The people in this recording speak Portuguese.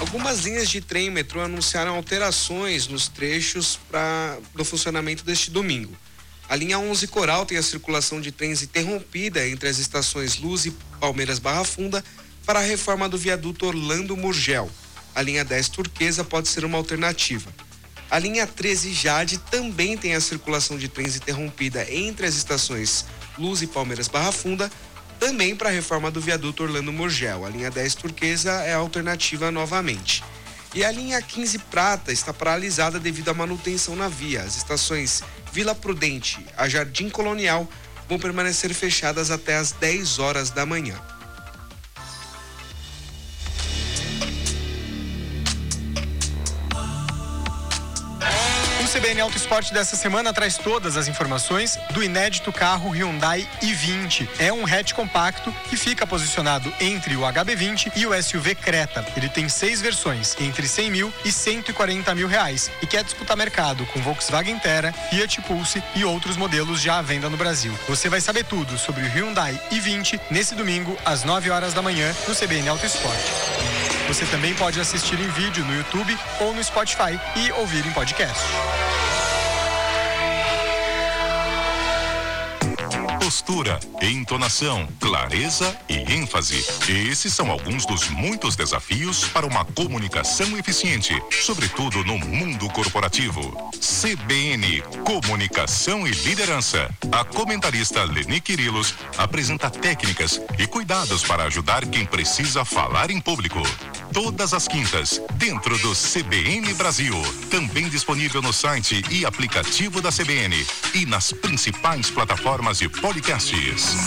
Algumas linhas de trem e metrô anunciaram alterações nos trechos do funcionamento deste domingo. A linha 11 Coral tem a circulação de trens interrompida entre as estações Luz e Palmeiras Barra Funda para a reforma do viaduto Orlando Murgel. A linha 10 Turquesa pode ser uma alternativa. A linha 13 Jade também tem a circulação de trens interrompida entre as estações Luz e Palmeiras Barra Funda, também para a reforma do viaduto Orlando Murgel. A linha 10 Turquesa é a alternativa novamente. E a linha 15 Prata está paralisada devido à manutenção na via. As estações Vila Prudente a Jardim Colonial vão permanecer fechadas até às 10 horas da manhã. O CBN Auto Esporte dessa semana traz todas as informações do inédito carro Hyundai i20. É um hatch compacto que fica posicionado entre o HB20 e o SUV Creta. Ele tem 6 versões, entre 100 mil e 140 mil reais, e quer disputar mercado com Volkswagen Terra, Fiat Pulse e outros modelos já à venda no Brasil. Você vai saber tudo sobre o Hyundai i20 nesse domingo, às 9 horas da manhã, no CBN Auto Esporte. Você também pode assistir em vídeo no YouTube ou no Spotify e ouvir em podcast. Postura, entonação, clareza e ênfase. Esses são alguns dos muitos desafios para uma comunicação eficiente, sobretudo no mundo corporativo. CBN, Comunicação e Liderança. A comentarista Leni Quirilos apresenta técnicas e cuidados para ajudar quem precisa falar em público. Todas as quintas, dentro do CBN Brasil. Também disponível no site e aplicativo da CBN e nas principais plataformas de podcasts.